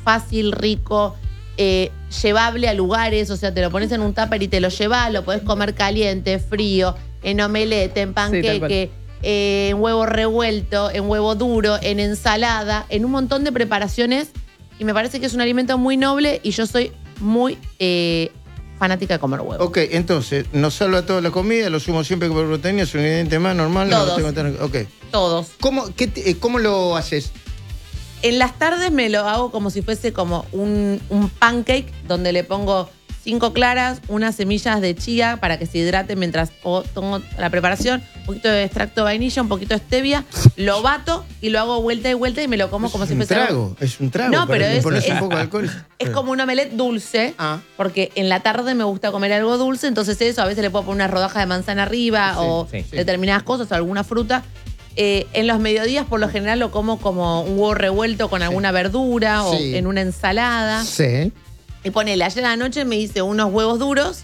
fácil, rico, llevable a lugares, o sea, te lo pones en un tupper y te lo llevas, lo podés comer caliente, frío, en omelette, en panqueque, en huevo revuelto, en huevo duro, en ensalada, en un montón de preparaciones, y me parece que es un alimento muy noble y yo soy muy fanática de comer huevo. Ok, entonces, nos salva toda la comida, lo sumo siempre con proteína, es un ingrediente más normal. Todos. No tengo tan... Ok. Todos. ¿Cómo lo haces? En las tardes me lo hago como si fuese como un pancake donde le pongo 5 claras, unas semillas de chía para que se hidrate mientras pongo la preparación, un poquito de extracto de vainilla, un poquito de stevia, lo bato y lo hago vuelta y vuelta y me lo como como si fuese... Es un trago. No, pero le pones un poco de alcohol. Es como un omelette dulce, porque en la tarde me gusta comer algo dulce, entonces eso, a veces le puedo poner una rodaja de manzana arriba o determinadas cosas o alguna fruta. En los mediodías, por lo general, lo como un huevo revuelto con alguna verdura o en una ensalada. Sí. Y ponele, ayer a la noche me hice unos huevos duros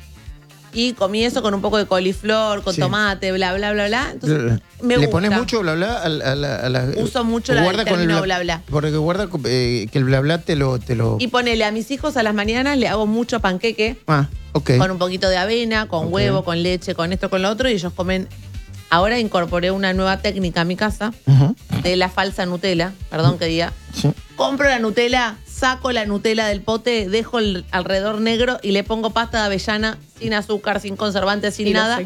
y comí eso con un poco de coliflor, con tomate, bla, bla, bla, bla. Entonces, me gusta. ¿Le pones mucho bla, bla a la... Uso mucho el término bla, bla. Porque guarda que el bla, bla te lo... Y ponele, a mis hijos a las mañanas le hago mucho panqueque. Ok. Con un poquito de avena, con huevo, con leche, con esto, con lo otro, y ellos comen... Ahora incorporé una nueva técnica a mi casa de la falsa Nutella, perdón que diga. Sí. Compro la Nutella, saco la Nutella del pote, dejo el alrededor negro y le pongo pasta de avellana sin azúcar, sin conservantes, sin nada.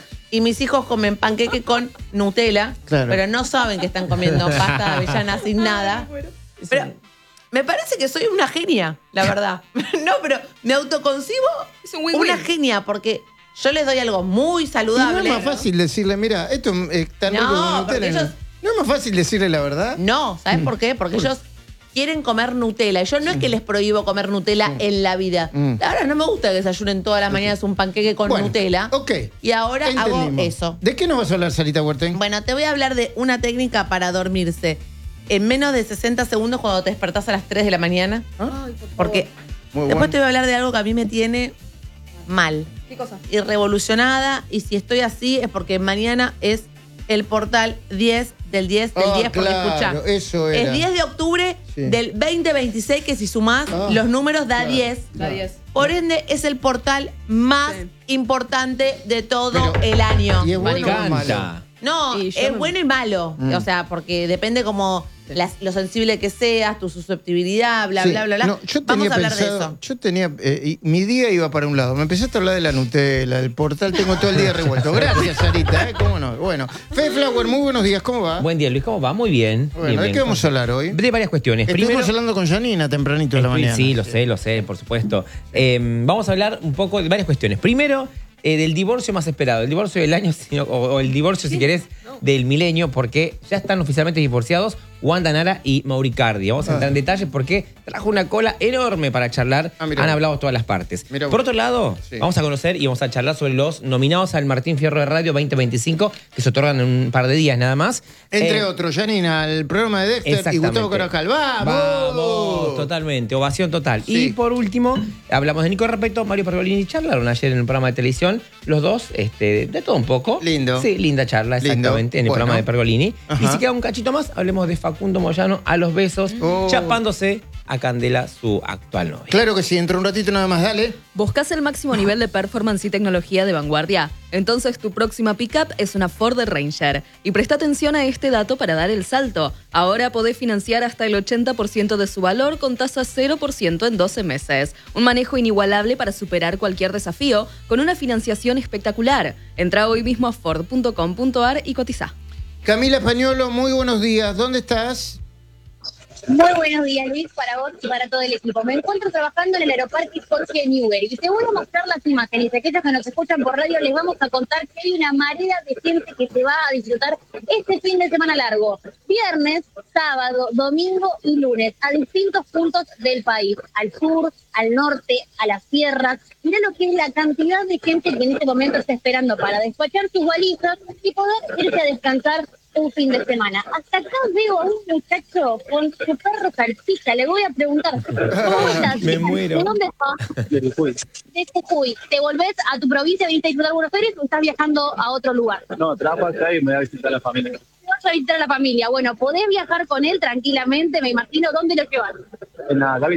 Y mis hijos comen panqueque con Nutella, pero no saben que están comiendo pasta de avellana sin nada. Pero me parece que soy una genia, la verdad. No, pero me autoconcibo una genia porque... Yo les doy algo muy saludable. Y no es más fácil decirle, mira, esto es tan rico como Nutella. Ellos... ¿No es más fácil decirle la verdad? No, ¿sabes por qué? Porque ellos quieren comer Nutella. Y yo no es que les prohíbo comer Nutella en la vida. Ahora no me gusta que desayunen todas las mañanas un panqueque con Nutella. Ok. Y ahora hago eso. ¿De qué nos vas a hablar, Sarita Huerten? Bueno, te voy a hablar de una técnica para dormirse en menos de 60 segundos cuando te despertás a las 3 de la mañana. Ay, porque después te voy a hablar de algo que a mí me tiene mal. ¿Qué cosa? Y revolucionada, y si estoy así es porque mañana es el portal 10 del 10 del 10, porque escuchá, eso era. Es 10 de octubre del 2026, que si sumás los números da 10. Da 10. Por ende, es el portal más importante de todo el año. ¿Y es bueno o malo? No, es bueno y malo. O sea, porque depende como lo sensible que seas, tu susceptibilidad, bla, bla, bla, bla. No, vamos a hablar de eso. Yo tenía... mi día iba para un lado. Me empezaste a hablar de la Nutella, del portal. Tengo todo el día revuelto. Gracias, Sarita. ¿Cómo no? Bueno, Fede Flower, muy buenos días. ¿Cómo va? Buen día, Luis. ¿Cómo va? Muy bien. Bueno, ¿de qué vamos a hablar hoy? De varias cuestiones. Estuvimos hablando con Janina tempranito de la mañana. Sí, lo sé, por supuesto. Vamos a hablar un poco de varias cuestiones. Primero, del divorcio más esperado. El divorcio del año, o el divorcio, si querés, del milenio, porque ya están oficialmente divorciados Wanda Nara y Mauricardi. Vamos a entrar en detalles porque trajo una cola enorme para charlar. Han hablado todas las partes. Por otro lado, vamos a conocer y vamos a charlar sobre los nominados al Martín Fierro de Radio 2025, que se otorgan en un par de días nada más. Entre otros, Janina, el programa de Dexter y Gustavo Carajal. ¡Vamos! ¡Vamos! Totalmente, ovación total. Y por último, hablamos de Nico Repetto, Mario Pergolini. Charlaron ayer en el programa de televisión, los dos, de todo un poco. Lindo. Sí, linda charla, exactamente, en el programa de Pergolini. Y si queda un cachito más, hablemos de Facundo Moyano a los besos, chapándose a Candela, su actual novia. Claro que sí, dentro de un ratito nada más, dale. ¿Buscas el máximo nivel de performance y tecnología de vanguardia? Entonces tu próxima pickup es una Ford Ranger. Y presta atención a este dato para dar el salto. Ahora podés financiar hasta el 80% de su valor con tasa 0% en 12 meses. Un manejo inigualable para superar cualquier desafío con una financiación espectacular. Entra hoy mismo a ford.com.ar y cotiza. Camila Españolo, muy buenos días. ¿Dónde estás? Muy buenos días, Luis, para vos y para todo el equipo. Me encuentro trabajando en el Aeroparque Jorge Newbery y te voy a mostrar las imágenes. Aquellos que nos escuchan por radio les vamos a contar que hay una marea de gente que se va a disfrutar este fin de semana largo. Viernes, sábado, domingo y lunes, a distintos puntos del país. Al sur, al norte, a las sierras. Mirá lo que es la cantidad de gente que en este momento está esperando para despachar sus valijas y poder irse a descansar un fin de semana. Hasta acá veo a un muchacho con su perro salchicha. Le voy a preguntar, ¿cómo estás? Me muero. ¿De dónde estás? De Jujuy. De Jujuy. ¿Te volvés a tu provincia, viniste a disfrutar Buenos Aires o estás viajando a otro lugar? No, trabajo acá y me voy a visitar a la familia. Vas a visitar a la familia. Bueno, podés viajar con él tranquilamente, me imagino. ¿Dónde lo llevas? En la